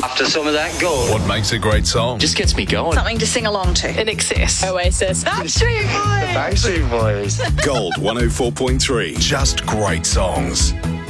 After some of that gold. What makes a great song? Just gets me going. Something to sing along to. In Excess. Oasis. Backstreet Boys. Backstreet Boys. Gold 104.3. Just great songs.